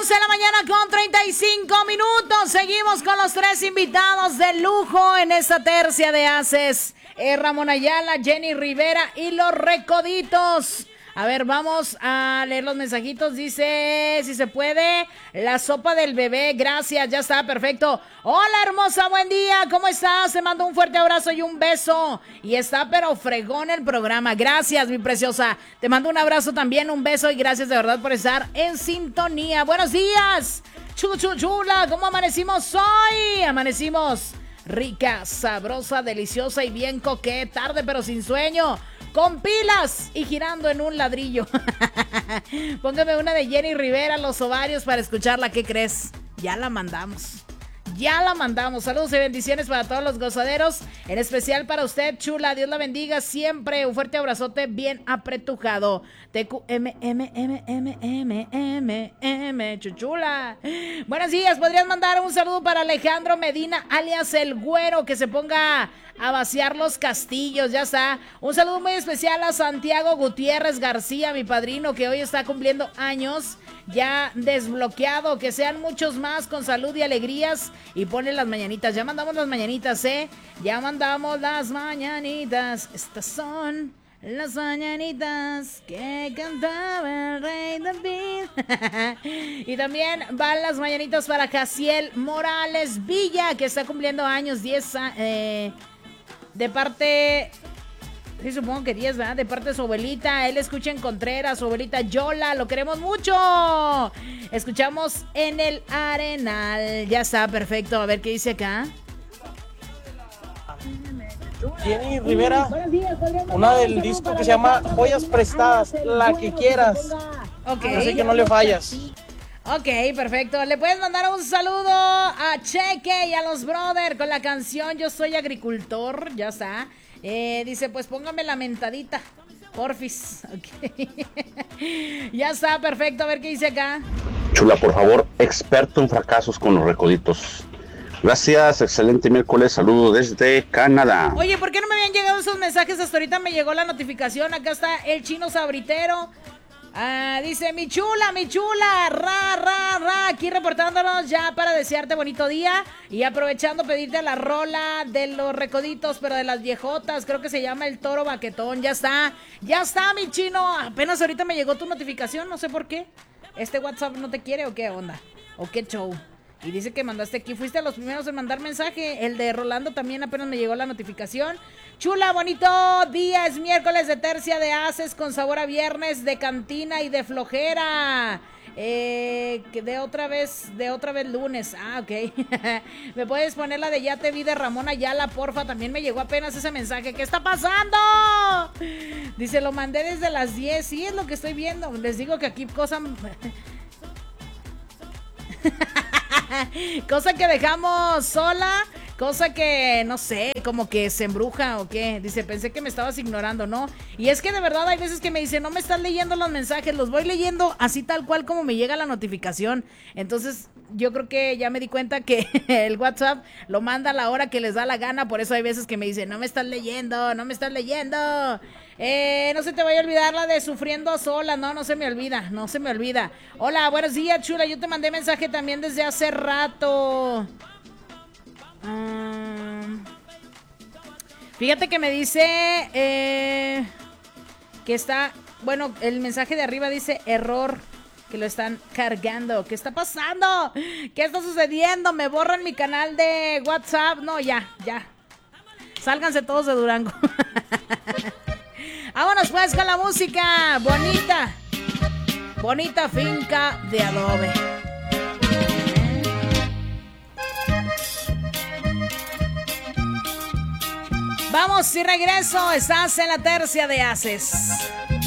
11 de la mañana con 35 minutos. Seguimos con los tres invitados de lujo en esta tercia de Haces. Ramón Ayala, Jenny Rivera y los Recoditos. A ver, vamos a leer los mensajitos. Dice, si se puede, la sopa del bebé. Gracias, ya está, perfecto. Hola, hermosa, buen día. ¿Cómo estás? Te mando un fuerte abrazo y un beso. Y está pero fregón el programa. Gracias, mi preciosa. Te mando un abrazo también, un beso y gracias de verdad por estar en sintonía. Buenos días. Chula, ¿cómo amanecimos hoy? Amanecimos rica, sabrosa, deliciosa y bien coqueta. Tarde pero sin sueño. Con pilas y girando en un ladrillo. Póngame una de Jenny Rivera, Los Ovarios, para escucharla. ¿Qué crees? Ya la mandamos. Saludos y bendiciones para todos los gozaderos. En especial para usted, chula. Dios la bendiga siempre. Un fuerte abrazote bien apretujado. TQMMMMMM, chuchula. Buenos días. ¿Podrías mandar un saludo para Alejandro Medina, alias El Güero, que se ponga a vaciar los castillos? Ya está. Un saludo muy especial a Santiago Gutiérrez García, mi padrino, que hoy está cumpliendo años. Ya desbloqueado, que sean muchos más con salud y alegrías. Y pone las mañanitas. Ya mandamos las mañanitas, ya mandamos las mañanitas. Estas son las mañanitas que cantaba el rey David. Y también van las mañanitas para Jaciel Morales Villa, que está cumpliendo años, 10 de parte... Sí, supongo que 10, ¿verdad? De parte de su abuelita. Él escucha en Contreras, su abuelita Yola. Lo queremos mucho. Escuchamos en el Arenal. Ya está, perfecto. A ver qué dice acá. Jenny Rivera, una del disco que se llama Joyas Prestadas, la que quieras. Ok. Así que no le fallas. Ok, perfecto. Le puedes mandar un saludo a Cheque y a los brothers con la canción Yo Soy Agricultor. Ya está. Dice, pues póngame la mentadita, porfis. Okay. Ya está, perfecto. A ver qué dice acá. Chula, por favor, experto en fracasos con los Recoditos. Gracias, excelente miércoles, saludo desde Canadá. Oye, ¿por qué no me habían llegado esos mensajes? Hasta ahorita me llegó la notificación. Acá está el Chino Sabritero. Dice, mi chula, ra, aquí reportándonos ya para desearte bonito día y aprovechando pedirte la rola de los Recoditos, pero de las viejotas, creo que se llama El Toro Baquetón. Ya está, mi Chino, apenas ahorita me llegó tu notificación, no sé por qué. ¿Este WhatsApp no te quiere o qué onda? ¿O qué show? Y dice que mandaste aquí, fuiste a los primeros en mandar mensaje. El de Rolando también apenas me llegó la notificación. Chula, bonito día, es miércoles de tercia de Haces con sabor a viernes de cantina y de flojera. Que de otra vez lunes. Ok. ¿Me puedes poner la de Ya Te Vi de Ramón Ayala, porfa? También me llegó apenas ese mensaje. ¿Qué está pasando? Dice, lo mandé desde las 10. Sí, es lo que estoy viendo. Les digo que aquí cosa que dejamos sola, cosa que, no sé, como que se embruja o qué. Dice, pensé que me estabas ignorando, ¿no? Y es que de verdad hay veces que me dicen, no me estás leyendo los mensajes, los voy leyendo así tal cual como me llega la notificación. Entonces, yo creo que ya me di cuenta que el WhatsApp lo manda a la hora que les da la gana. Por eso hay veces que me dicen, no me estás leyendo. No se te vaya a olvidar la de Sufriendo Sola. No se me olvida. Hola, buenos días, chula. Yo te mandé mensaje también desde hace rato. Fíjate que me dice que está, bueno, el mensaje de arriba dice error, que lo están cargando. ¿Qué está pasando? ¿Qué está sucediendo? Me borran mi canal de WhatsApp. No, ya. Sálganse todos de Durango. Vámonos pues con la música. Bonita finca de adobe. Vamos y regreso. Estás en la tercia de Haces.